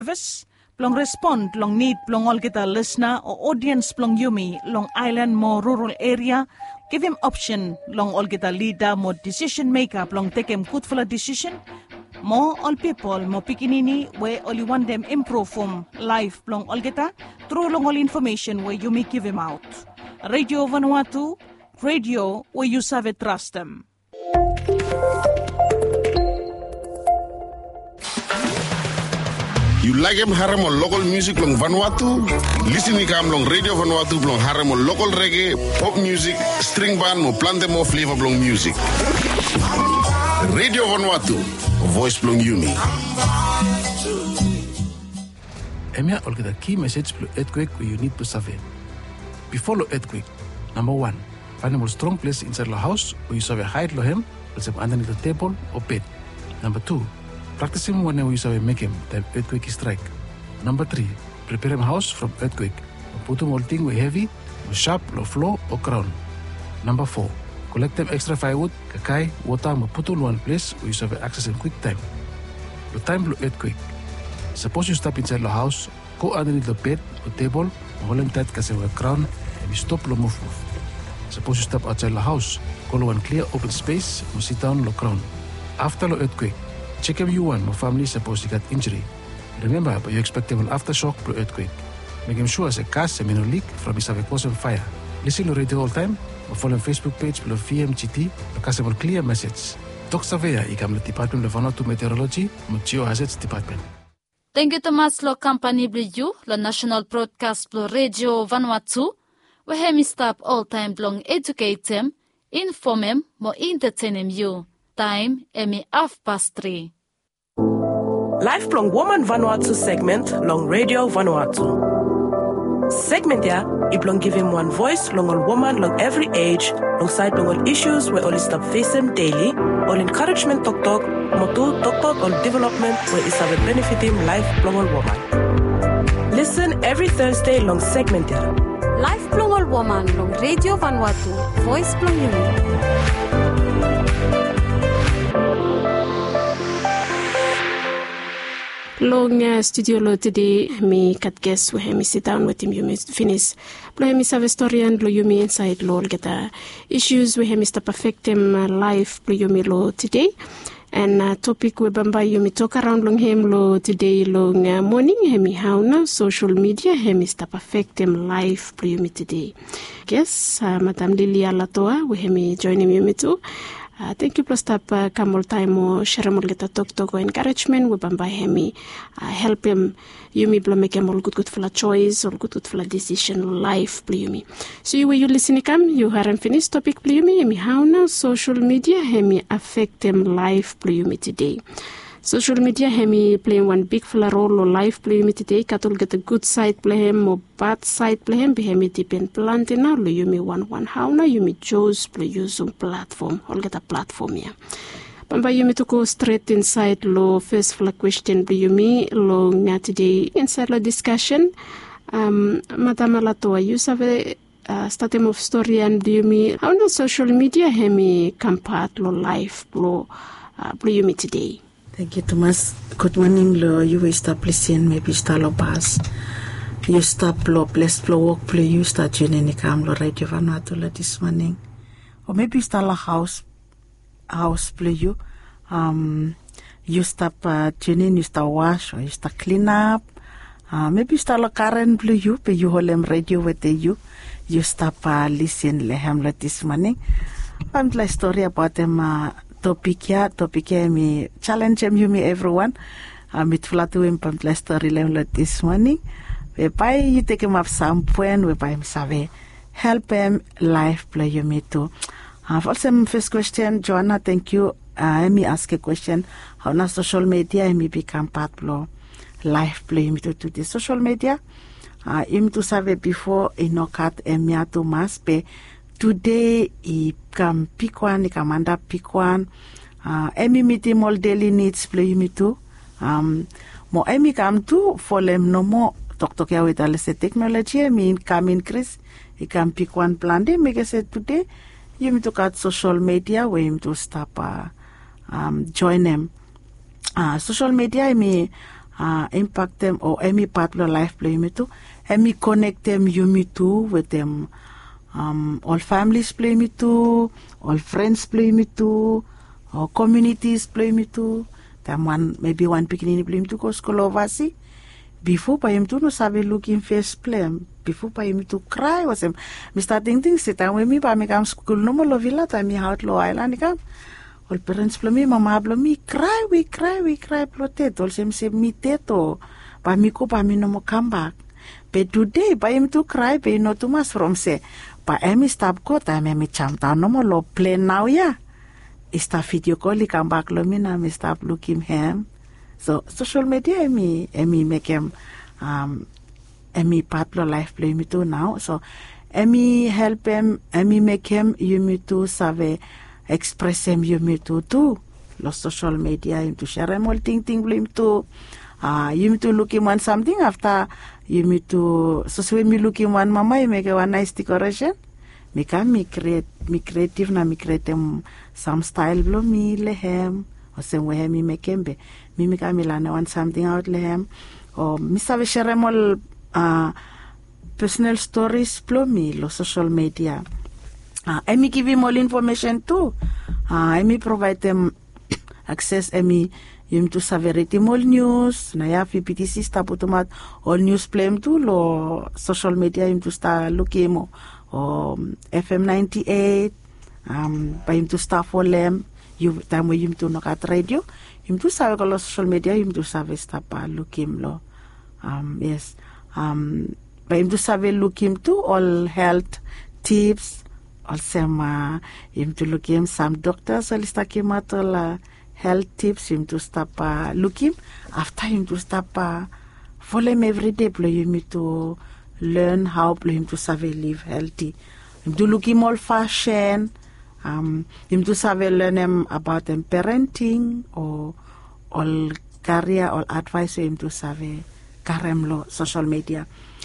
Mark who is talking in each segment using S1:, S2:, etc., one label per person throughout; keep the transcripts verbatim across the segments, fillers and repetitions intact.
S1: service, plong respond, plong need, plong all kita listener or audience plong yumi, long island mo rural area, give him option, long all kita leader mo decision maker, plong take him good for a decision, mo all people, mo pikinini, where all you want them improve from life, plong all kita, through long all information where you may give him out. Radio Vanuatu, radio where you serve it, trust them.
S2: You like him harem on local music long Vanuatu? Listen to him long Radio Vanuatu long harem on local reggae, pop music, string band mo plante mo flavor long music. Radio Vanuatu, voice long Yumi.
S3: Emia all get a key message for earthquake where you need to survey. Before the earthquake, number one, find a strong place inside the house where you survey hide lohem, let's say underneath the table or bed. Number two, practice him whenever you survey make him the earthquake strike. Number three, prepare him house from earthquake. Put him all thing with heavy, with sharp, low floor or ground. Number four, collect them extra firewood, kakai, water, and put on one place where you survey access in quick time. The time below earthquake. Suppose you step inside the house, go underneath the bed or table, and hold him tight because they were ground, and you stop the move move. Suppose you step outside the house, go to one clear open space, and sit down on the ground. After the earthquake, check if you want, my family suppose you got injury. Remember, but you expect an aftershock for earthquake. Make him sure as a gas and no leak from his cause of fire. Listen to radio all time, or follow Facebook page below V M G T, because a clear message. Talk Savea, ikam le Department of Vanuatu Meteorology, mo Geohazards Department.
S4: Thank you Thomas lo company blue la National Broadcast Blue Radio Vanuatu. We have me stop all time long educate them, inform them, mo entertain them you. Time emi half past three.
S5: Lifelong Woman Vanuatu segment long Radio Vanuatu. Segment ya, iblong give him one voice long all woman long every age, long side long all issues where all stop face them daily, all encouragement talk talk, motu talk talk all development where is have a benefit him life long all woman. Listen every Thursday long segment ya.
S6: Life long all woman long Radio Vanuatu, voice long Yumi.
S7: Long uh, studio lo today, me cat guess where me sit down with him, you finish. Blow me have a story and blow you me inside lo get uh, issues where me stop affect him uh, life blow you me lo today. And uh, topic we bamba you me talk around long him lo today long uh, morning hemi how now social media hemi stop affect him life blow you me today. Yes, uh, Madam Lilia Latoa we hemi join him you me too. Uh, thank you plus tap uh, kamol time mo share mo get a talk talk encouragement we bamba hemi uh, help him you me blow make him all good good for a choice all good good for a decision life play me so you you listening come you haven't finished topic play me hemi how now social media hemi affect him life play me today. Social media hemi playing one big full role or life play me today cattle get a good side play him or bad side play him be hemi depend plant now lo you me one one how now you me choose play use on platform all get a platform here. Bamba you me to go straight inside lo first full question play you me lo nga today inside lo discussion um Madam Latoa you have a uh, starting of story and do you me how no social media hemi come part lo life lo uh, play you me today.
S8: Thank you, Thomas. Good morning, lo. You will start listening, maybe start lo pass. You stop lo, blessed lo walk, play. You start tuning come lo Radio Vanuatu lo this morning, or maybe start lo house, house play you. Um, you stop uh, tuning, you start wash or you start clean up. Uh, maybe start lo current play you, but you hold them radio with you. You stop uh, listen lehem lo this morning. I'm like story about them. Uh, Topic ya, topic ya me challenge you me everyone. Uh, mit flatu im pamphlet story lem this morning. We buy you take him up some point. We buy him save help him life play you me too. Uh, also first question, Joanna. Thank you. Uh, me ask a question. How na social media me become part of life play me to the social media. Uh, him to save before inokat emia to mas pe. Today, I can pick one, I can manda pick one. Uh, emi miti mol daily needs play me too. Um, mo emi come to for them no more. Talk talk ya with all the technology. I mean, come increase. I can pick one plan. They make say today, you me to cut social media. We him to stop. Uh, um, join them. Uh, social media. I mean, uh, impact them or any part of life play me too. Any connect them you me too with them. Um, all families play me too, all friends play me too, all communities play me too. Then one maybe one beginning play me too cause kolovasi. Before pa him too no sabe looking face play. Before pa him to cry was him. Me starting things sit and when me pa me come school no more lovila time me out low island come. All parents play me, mama play me cry we cry we cry plotet. All same say me teto. Pa me ko pa me no more come back. But today pa him to cry pa no too much from say. Pa emi stop ko ta me me cham ta no more lo play now ya. Ista video call come back lo me na me stop looking him. So social media emi emi make him um emi part of life play me too now. So emi help him emi make him you me too save express him you me too too. Lo social media him to share him all thing thing blame too. Uh, you me to look him on something after you me to so so when me look him one mama you make a one nice decoration. Me can me create me creative na me create him some style blow me le him or same way me make him be me make a me lana want something out le him or me save share him all uh, personal stories blow me lo social media. Uh, I me give him all information too. Uh, I me provide them access I me yum to saverity all news na ya P T C sta putumat all news play tu lo social media yum to sta lukimo o F M ninety-eight um pa yum to sta for them you time yum to nokat radio yum to sa ko lo social media yum to sa sta pa lukim lo um yes um pa yum to sa lukim to all health tips all sema yum to lukim some doctors all sta kimatol health tips him to stop uh, looking after him to stop uh, follow him every day play him to learn how play him to save live healthy him to look him all fashion um him to save learn him about him parenting or all career or advice him to save karemlo social media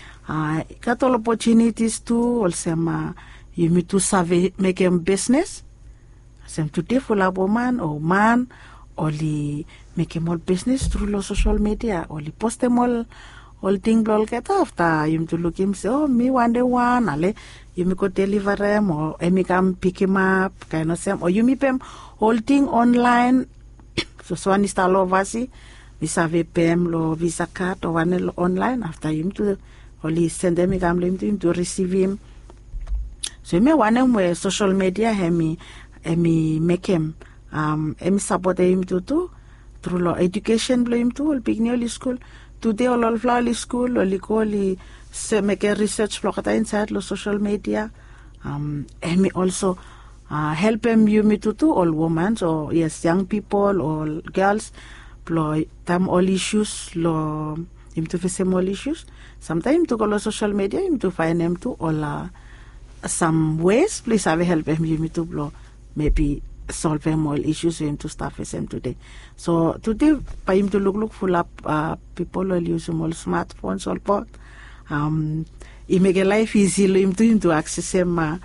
S8: uh got all opportunities too also uh, him to save make him business. Sem today for a woman or man or li make him all business through lo social media or li post them all all thing lol get after you to look him say oh me one day one ale you me go deliver him or me come pick him up kind of same or you me pem whole thing online so so one install oversee we save pem lo visa card or one online after him to only send them come him to him to receive him so me one him where social media hemi emi make him um emi support him to do through law education blame to all big new school today all all flower school all call se make a research flokata inside lo social media um emi also uh, help him you me to do all women or yes young people or girls ploy them all issues lo him to face all issues sometimes to go social media him to find him to all uh, some ways please have help him you me to blow maybe solve them all issues him to start with him today. So today, for him to look look full up uh, people will use all smartphones all part. Um, he make a life easy him to him to access him uh,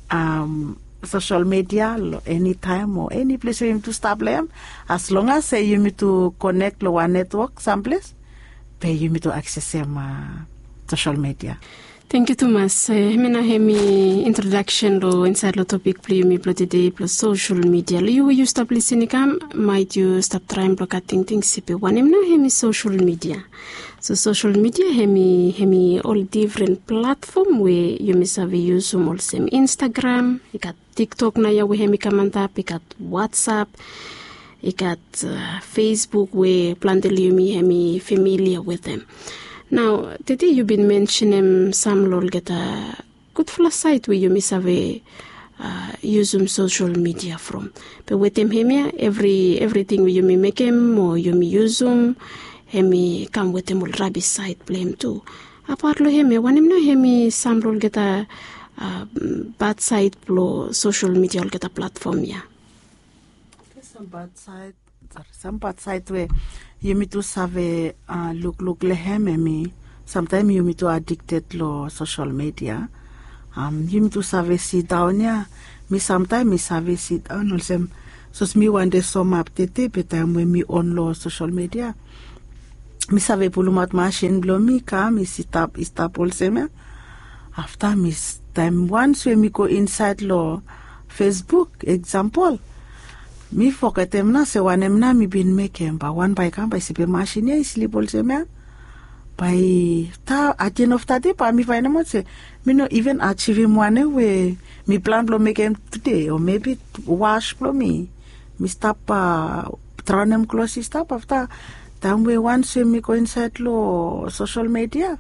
S8: um social media anytime or any place for him to start them. As long as say you need to connect to one network someplace, pay you need to access him uh, social media.
S7: Thank you, Thomas. Hemena hemi introduction lo inside lo topic play me play today plus social media. Lo you you stop listening kam might you stop trying blocking things sipe one hemna hemi social media. So social media hemi hemi all different platform where you miss have use all same Instagram, you got TikTok na ya we hemi kamanta, you got WhatsApp, you got uh, Facebook where plantel you me hemi familiar with them. Now, today you've been mentioning some lol get a good flash site where you miss have a uh, use some social media from. But with them here, every everything where you may make them or you may use them, he come with them all rubbish site blame too. Apart lo hemi, one him na hemi some lol get a uh, bad site lo social media all get a platform ya.
S8: Some bad site, some bad site where you me to save uh, look look lehem me sometimes you me to addicted lo social media um you me to save sit down ya me sometimes me save sit down also so me one day some update but time when me on lo social media mi save pulumat machine blo mi ka mi stop stop all seme. After mi time once when mi go inside lo Facebook example. Mi foketem na se wanem na mi bin mekem ba one by kam by sipe machine ya sleep all seme. By ta at the end of that day, pa mi find out say me no even achieve one way me plan blo make him today or maybe wash blo me me stop uh, turn them close stop after time we once me go inside lo social media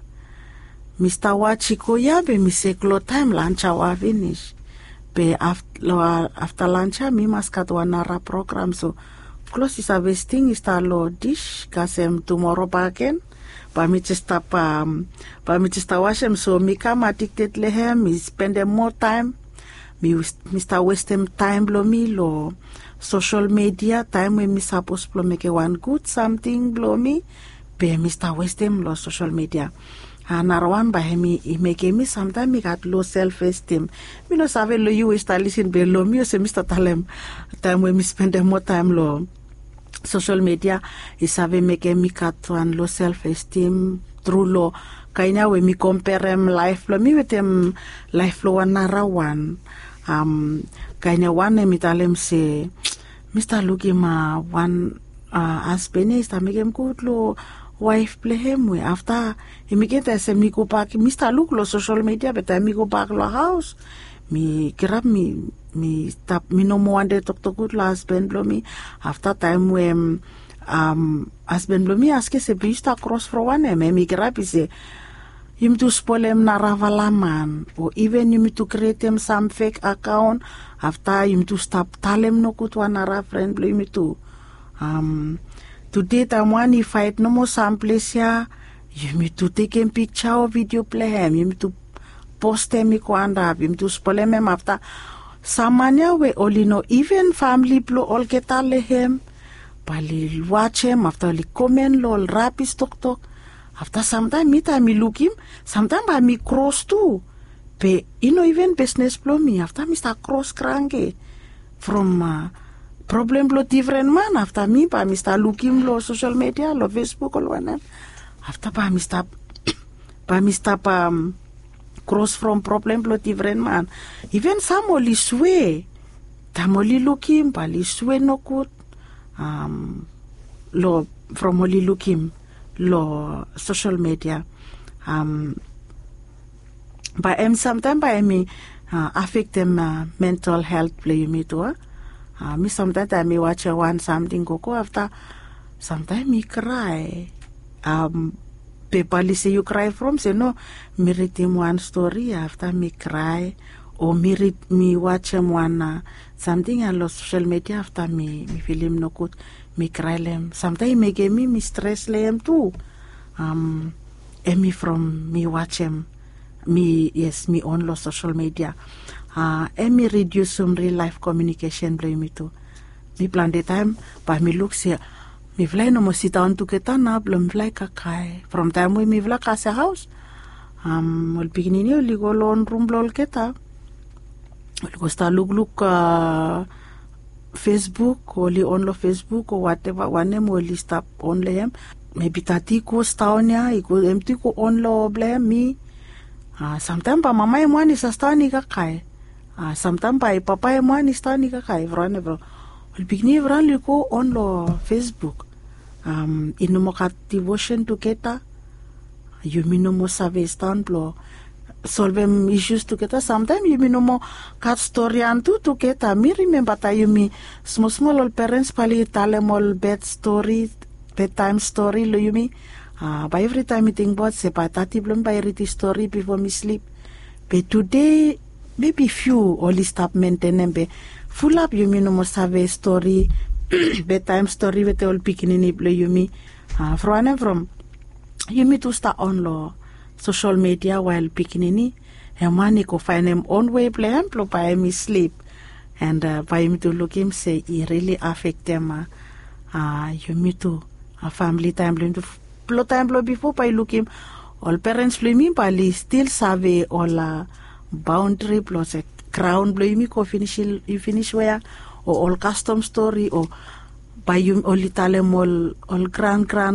S8: me start watch ko ya be me say clo time lunch hour finish be after lo after lunch me must cut one hour program so close is harvesting is ta lo dish kasem tomorrow back again. Pa mi chista pa pa mi chista washem so mi come addicted lehem mi spend more time mi mi start wasting time blo mi lo social media time when mi supposed to make one good something blo mi be mi start wasting lo social media another one by me make me sometimes me got low self esteem mi no save lo you start listen be lo mi se mi start talem time when mi spend more time lo social media is have make me cut one low self-esteem through lo kanya we me compare em life lo mi with em life lo one nara one um kanya one me talem say Mister Luki ma one uh, husband is to make him good lo wife play him we after he me get as me go back Mister Luke lo social media but I me go back lo house me grab me me stop me no more and talk to good husband blow me after time when um husband blow me ask se be start cross for one me me grab say you to spoil him na ravalaman or even you to create him some fake account after you to stop tell him no good one ara friend blow me to um today time one he fight no more some place here you me to take him picture or video play him you me to post him ko anda him to spoil him after samanya we only know even family blow all get him pali watch him after li comment lol rapis tok tok after sometime me time me look him sometime by me cross too pe you know even business blow me after me start cross krange from uh, problem blow different man after me by me start looking lo social media lo Facebook or one after by me stop by me stop um cross from problem blow different man even some only swear tamoli looking pali swear no good um lo from only looking lo social media um by em sometimes by me uh, affect them uh, mental health play me too uh, me sometimes I me watch one something go go after sometimes me cry um people say you cry from say no me read him one story after me cry or me read me watch him one uh, something on social media after me me feel him no good me cry them sometimes me give me me stress them too um and me from me watch him me yes me on lo social media uh and me reduce some real life communication blame me too me plan the time but me look say mi vlei no mo sit down to get na blom vlei kakai from time we mi vla casa house um ol pignini ol go lon room blol keta ol go sta look look uh, Facebook oli on lo Facebook or whatever one mo li stop on lem maybe tati ko sta on ya iko empty ko on lo blame me uh, sometimes pa mama mo ni sa sta ni kakai uh, sometimes pa papa mo ni sta ni kakai vrane bro ol pignini vran ko on lo Facebook um ino mo kat devotion to keta you mino mo save stand blo solve issues to keta sometimes you mino mo kat story antu to keta me remember ta you mi small small all parents pali talemol bed story bedtime story lo you mi uh, by every time I think about se patati blom by read story before me sleep but today maybe few only stop maintain be full up you mino mo save story bedtime story with all pikinini blow you me uh, from and from you me to start on lo social media while pikinini and money go find him on way play him blow by me sleep and uh, by me to look him say it really affect them uh, uh you me to a uh, family time blow to blow time blow before by look him all parents blow me but still save all uh, boundary plus a crown blow me go finish you finish where or all custom story or by you only tell them all all grand grand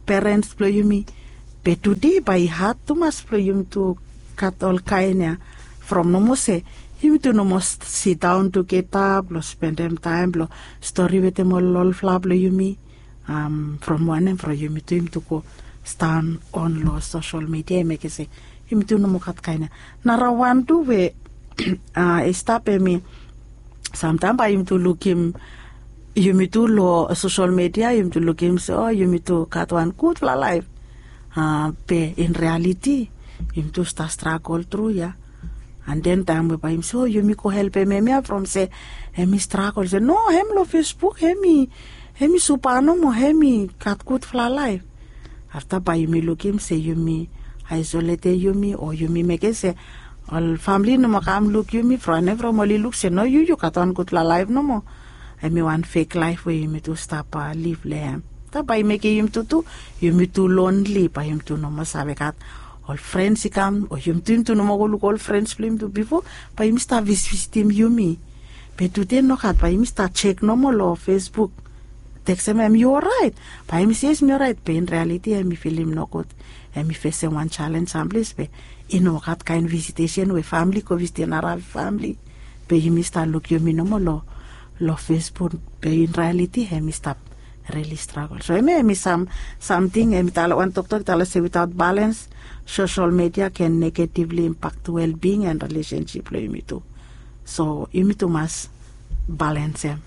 S8: parents plo yumi pe today by heart tu mas plo yum tu kat all kaina from no mose yumi tu no must sit down to get up lo spend them time lo story with them all all flab lo yumi um from one and from yumi tu yum tu ko stand on lo social media make say yumi tu no mo kat kaina narawan tu we uh stop me sometimes I am to look him you me to lo social media you to look him so you me to cut one good for life uh pe in reality you to start struggle through ya and then time by him so you me ko help me me from say hemi struggle say no hem lo Facebook hemi hemi supano mo hemi cut good for life after by me look him say you me isolate you me or you me make say all family no makam look you me from never only look say no you you cut on good life no more I me one fake life where you me to stop uh, live le ta by make him to to you me too lonely by him to no more sabe kat all friends he come or you to no more look all friends film to before by him start visit him you me but today no kat by him start check no more lo Facebook text him you right by him says me right but in reality I me feel him no good I me face one challenge someplace be you know kat kind visitation with family ko visit another family but him start look you me no more lo lo Facebook but in reality him stop really struggle so I me some something I me tala one talk talk tala say without balance social media can negatively impact well-being and relationship lo me too so you me too must balance him.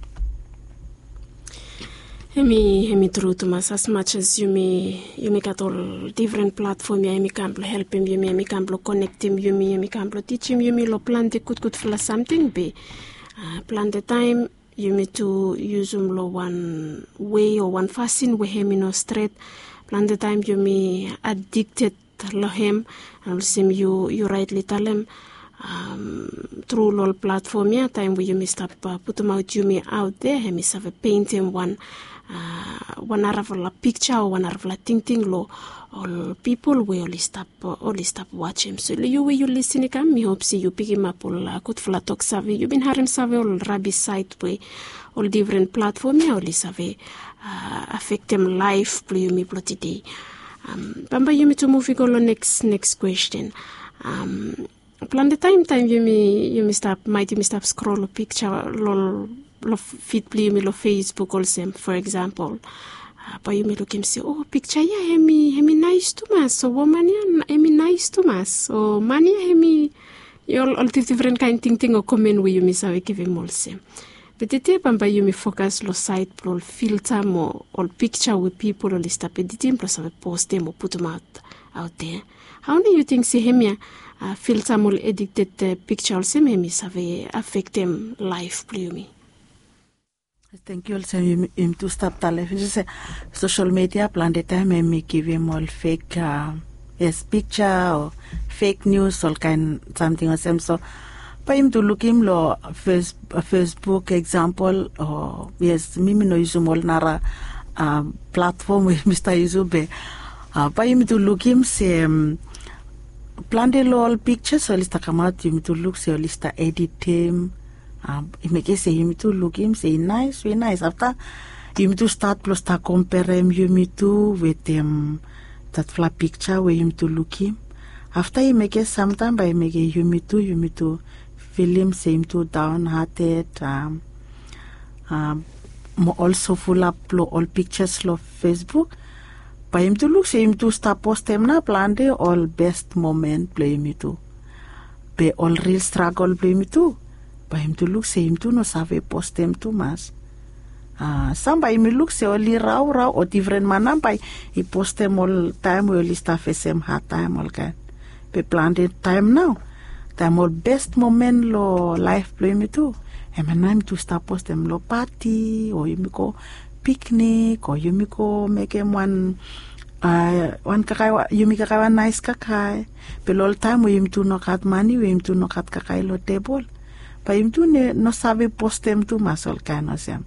S7: Hemi hemi true to mas as much as you may you make at all different platform ya me can help him you me can connect him you me me can teach him you me lo plan the good good for something be uh, plan the time you me to use um lo one way or one fashion we him no straight plan the time you me addicted lo him and sim you you rightly tell him um through lol platform ya time we you me stop uh, put them out you me out there him is have a paint him one uh, one arava picture or one arava ting ting lo all people will only stop uh, only stop watch him so you will you listen come me hope see you pick him up all uh, good flat talk savvy you been harim savvy all rabbi site way all different platform ya only savvy uh, affect them life play you me plot today um bamba you me to move go next next question um plan the time time you me you me stop might you me stop scroll a picture lol lo feed play me lo Facebook also for example uh, but you me look him say oh picture ya hemi hemi nice to mas so woman ya hemi nice to mas so man ya hemi you all, all different kind thing thing or comment we you me say give him also but the tip and by you me focus lo site lo filter mo all picture with people or stop editing plus have post them or put them out out there how do you think see him ya uh, filter mo edited uh, picture also maybe have affect them life play me.
S8: Thank you also him to stop television social media plan the time and me give him all fake uh, yes picture or fake news all kind something or same so by him to look him lo face, uh, Facebook example or yes mimi no use all nara uh, platform with Mister Yuzube uh, by him to look him say um, plan the all pictures so lista come out him to look say lista edit him Um, he make say you me to look him say nice, very nice. After you me to start plus start compare him you me to with him that flat picture where you me to look him. After he make it sometime by make you me to you me to feel him say him to downhearted. Um, um, also full up all pictures of Facebook. By him to look say him to start post him na plan the all best moment play me to. Be all real struggle play me too. By him to look say him to no save post him too mas ah uh, somebody me look say only raw raw or different manam by he post them all time we only stuff same hard time all can be planned time now time all best moment lo life play me too and man to start post them lo party or you me go picnic or you me go make him one uh one kakai you me kakai nice kakai but all time we him to no cut money we him to no cut kakai lo table pa him tu ne no sabe post him tu masol kana sem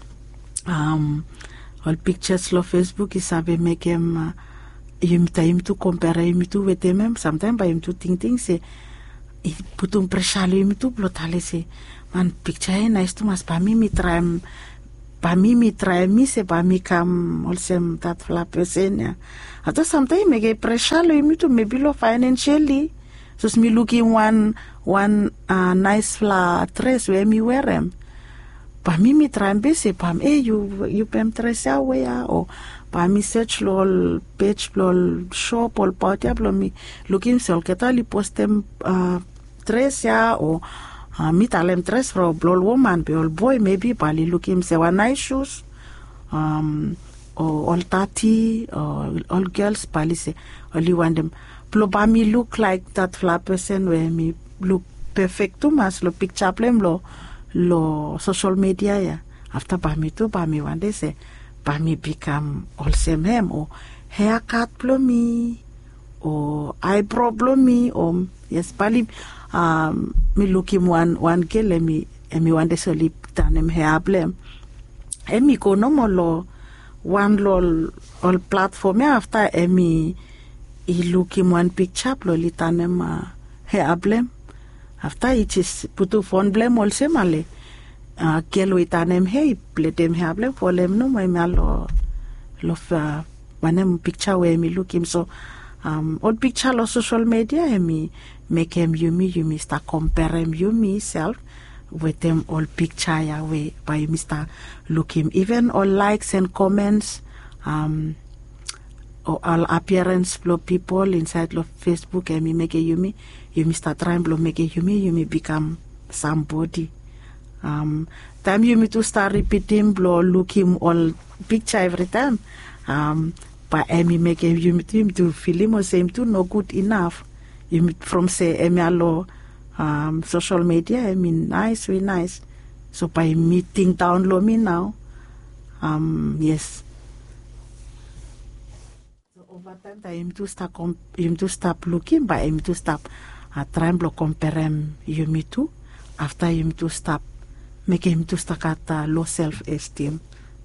S8: um all pictures lo Facebook is sabe make him uh, him time to compare him tu with him sometimes by him to think things say he put un pressure him tu blotale say man picture nice tu mas pa mi mi try pa mi mi try mi se pa mi kam olsem that fla person ya. Ato sometimes me get pressure lo mi to maybe lo financially. So me looking one one uh, nice fla dress where me wear them. Pa mi mi try be se pam eh you you pem dress ya we ya o pa mi search lol page lol shop ol party lo mi looking sol keta li postem uh, dress ya o uh, mi talem dress for blol woman be ol boy maybe pa li looking se one nice shoes um or all thirty or all girls pa li se only want them plo pa mi look like that fla person where me look perfect too mas lo picture plem lo lo social media ya after pa mi tu pa mi one day say pa mi become all same hem or haircut plo mi or eyebrow plo mi or yes pali um me look him one one girl and me and me one day so lip tan him hair blem and me go no more lo one lo all platform after and me he look him one picture plo li tan him uh, hair blem after it is putu phone blem also male uh, kelo itanem hey play them hair blem for them no my malo lo uh, one picture where me look him so um old picture lo social media and me make him you me you me start compare him you me self with them all picture ya way by Mister look him even all likes and comments um or all appearance flow people inside of Facebook and me make a you me you me start trying to make a you me you me become somebody um time you me to start repeating blow look him all picture every time um but I me make a you me to him to feel him or same to no good enough you me from say I me allo um social media I mean nice very nice so by meeting down low me now um yes over time I am to start comp him to stop looking but him to stop uh, trying to compare him you me too after him to stop make him to start at uh, low self-esteem.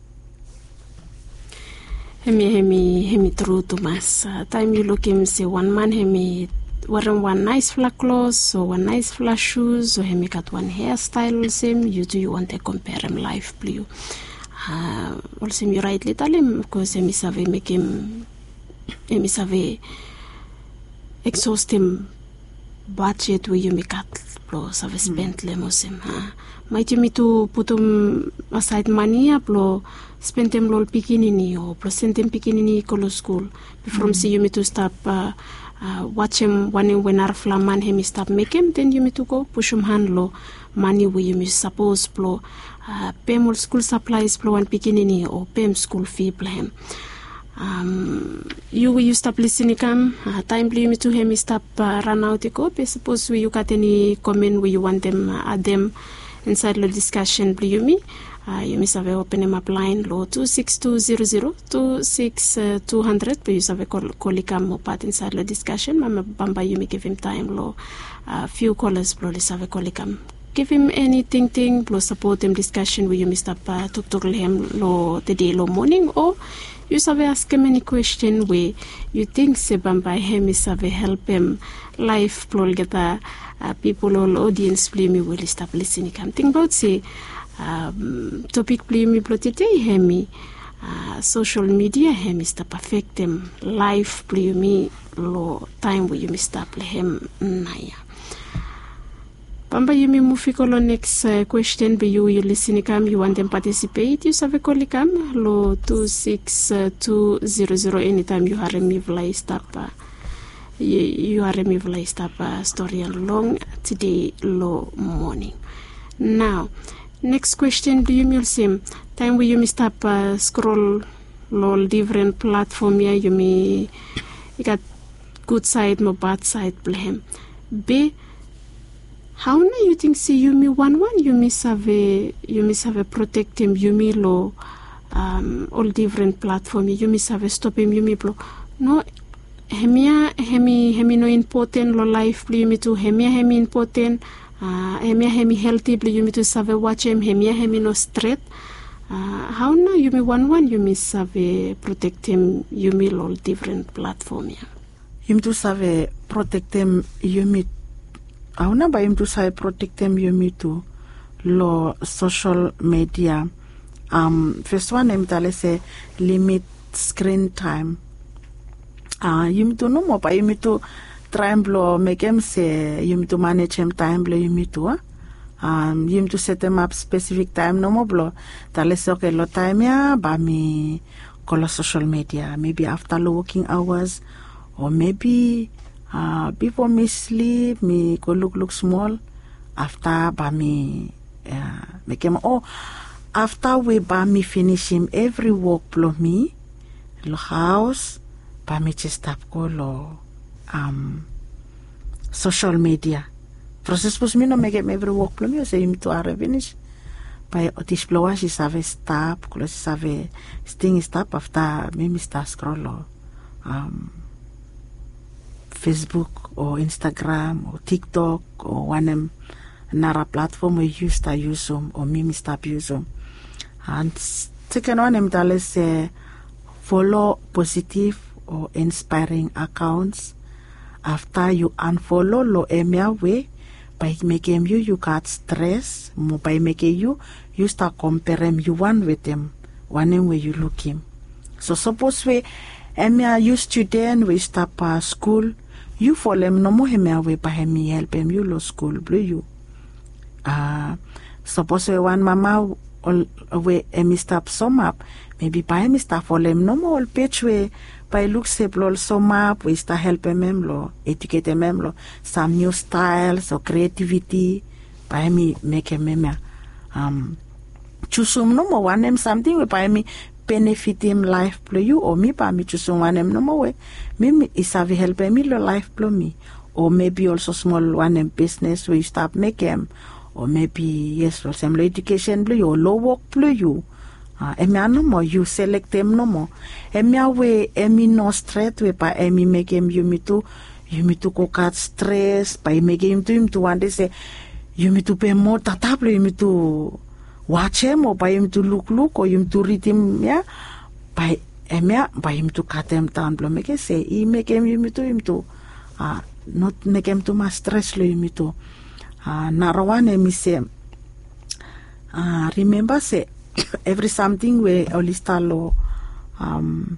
S7: Hemi hemi hemi true to mas uh, time you look him say one man hemi wearing one nice flat clothes or one nice flat shoes or hemi got one hairstyle same you do you want to compare him life blue uh also you right little because hemi save make him hemi save exhaust him budget where you make at blo save spend mm. lemos him ha might you me to put him aside money up lo spend him lol pikinini or present him pikinini kolo school before mm. see you me to stop uh, Uh, watch him when when our flaman him stop make him then you me to go push him hand low money we you me suppose blow uh, pay more school supplies blow and pikinini or pay school fee blow him um you you stop listening come uh, time blue me to him stop uh, run out go pay suppose we you got any comment where you want them uh, add them inside the discussion blue you me Uh, you must have open him up line low two six two zero zero two six two hundred please have a call call part inside the discussion mama bamba you may give him time low a uh, few callers please have a call give him anything thing plus support him discussion where you must have uh, talk to him low the day low morning or you have ask him any question where you think se bamba him is have help him life plus get uh, people all audience please me will stop listening come think about say Um, topic play me today hemi uh, social media hemi stop affect them life play me lo time where you stop play him naya Pamba you me move ko next uh, question be you you listening come you want them participate you save call come lo two six two zero zero anytime you are me vlay stop uh, you, you are me vlay stop uh, story long today low morning now next question do you mean same time where you may stop uh, scroll lol different platform yeah you may you got good side no bad side blame b how na you think see you me one one you may have a you may have a protect him you may low um all different platform you may have a stop him you may blow no hemia hemi hemi no important lo life you me to hemia hemi important Uh, hemia hemi healthy bli you me to save watch him hemia hemi no straight uh, how na you me one one you me save protect him you me all different platform yeah
S8: him to save protect him you me how na ba him to save protect him you me to lo social media Um, first one, I'm tell say limit screen time. Ah, uh, you need to know more, but you need to try and blow, make them say, you need to manage them time, blow, you need to, huh? Um, you need to set them up specific time, no more blow. Tell us, okay, lo time ya, ba me call social media, maybe after the working hours, or maybe uh, before me sleep, me go look, look small, after ba me, uh, make him, oh, after we ba me finish him every work blow me, lo house, ba me just stop go lo, um, social media. Process pos mi no make him every work blow me, o say him to are finish. By otis blowa si save stop, kulo si save sting stop after me mi start scroll or um, Facebook or Instagram or TikTok or one another platform we used to use them or me mi stop use them. And second one em tell us uh, follow positive or inspiring accounts. After you unfollow lo emia way. By making you, you got stress. By making you, you start comparing you one with them, one way you look him. So suppose we, emia you student we start uh, school, you follow him no more emia way by him help him you lo school blue you. Uh suppose we one mama all we emi stop sum up, maybe by him start follow him no more page way. By look simple sum up, we start helping them lo, educate them lo, some new styles or creativity. By me make him um choose some no more one them something we by me benefit him life blow you or me by me choose some one them no more way. Me is have help me lo life blow me. Or maybe also small one them business we start make him. Or maybe yes lo some education blow you or low work blow you. Uh, emi no more you select them no more. Emi awe emi no straight way pa emi make him you me to you me to go cut stress by make him to him to one day say you me to pay more tatable you me to watch him or by him to look look or you to read him yeah by emi by him to cut him down blow make say he make him you me to him to uh not make him too much stress lo you me to uh narawan emi say uh remember say every something we only start lo um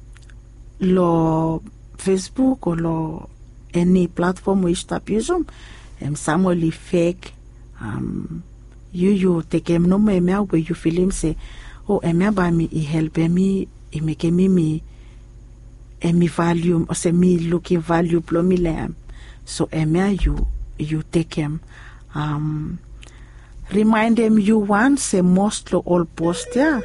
S8: lo Facebook or lo any platform we stop use them and some only fake um you you take him no me where you feel him say oh emia by me he help me he make me me emi value or say me looking value plo me lam so emia you you take him um remind them you want say most lo all post yeah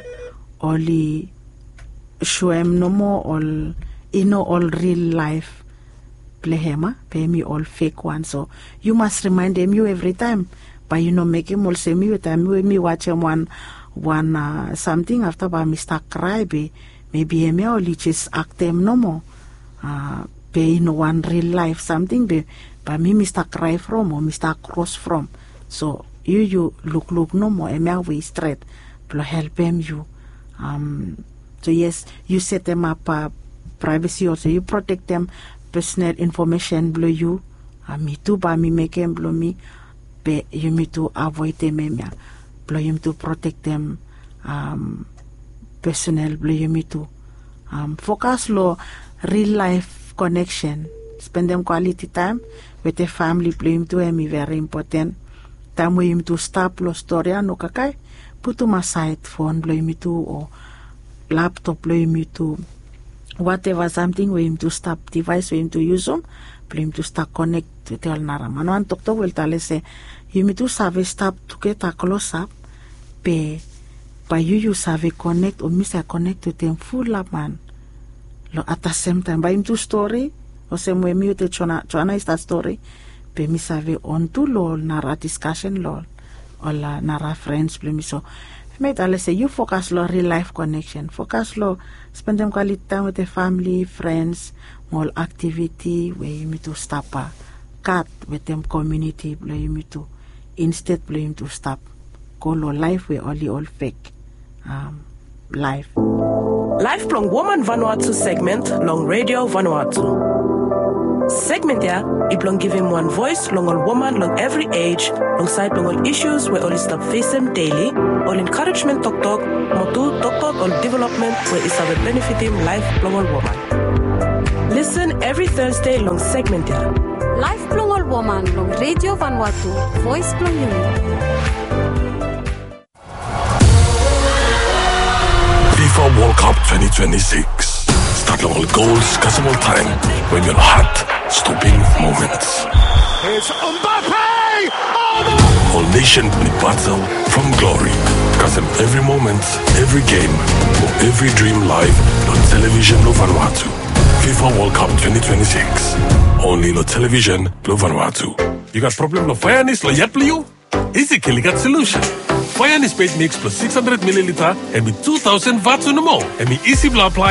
S8: only show him no more all you know all real life play him pay me all fake one so you must remind them you every time but you know make him all say me with time me watch him one one uh, something after by me start cry be maybe him only just act them no more uh pay no one real life something be but me me start cry from or me start cross from so you you look look no more emia way straight to help them you um so yes you set them up uh, privacy also you protect them personal information blow you uh, me too by me make them blow me but you me to avoid them emia blow you to protect them um personal blow you me to um focus lo real life connection spend them quality time with the family blow you to me very important. Time we him to stop lo story no kakai put to my side phone blow me to or laptop blow me to whatever something we him to stop device we him to use them blow him to start connect with all nara mano an tok to will tell say you me to save stop to get a close up pe by you you save connect or miss a connect to them full up man lo at the same time by him to story or same way me to chona chona is that story pe mi save on to lol nara discussion lol or la nara friends ple mi so me tell say you focus lo real life connection focus lo spend them quality time with the family friends more activity where you need to stop uh, cut with them community where you need to instead where you to stop go lo life we only all fake um life
S5: Life Plong Woman Vanuatu segment long Radio Vanuatu. segment ya iblong give him one voice long all woman long every age long side long all issues where all stop face them daily all encouragement talk talk motu talk talk all development where is a benefit him life long all woman. Listen every Thursday long segment ya
S6: Life Plong All Woman long Radio Vanuatu, Voice Plong Yumi.
S9: FIFA World Cup twenty twenty-six. Start long all goals, custom all time, when your heart stopping moments.
S10: It's Mbappe! Oh,
S9: All nation in battle from glory. Custom every moment, every game, or every dream live on television no Vanuatu. FIFA World Cup twenty twenty-six. Only no television no Vanuatu. You got problem no Firenis lo yet you? Easy Kelly got solution. Firenis paid mix plus six hundred milliliter and with two thousand watts no more. And me easy blah apply